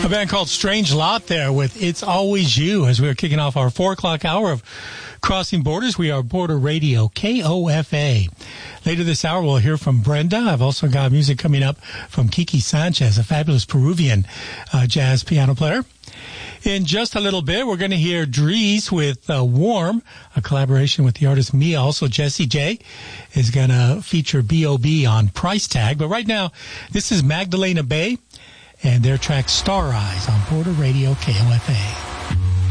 A band called Strange Lot there with It's Always You as we are kicking off our 4 o'clock hour of Crossing Borders. We are Border Radio, KOFA. Later this hour, we'll hear from Brenda. I've also got music coming up from Kiki Sanchez, a fabulous Peruvian jazz piano player. In just a little bit, we're going to hear Dries with Warm, a collaboration with the artist Mia. Also, Jessie J is going to feature B.O.B. on Price Tag. But right now, this is Magdalena Bay and their track Star Eyes on Border Radio KOFA.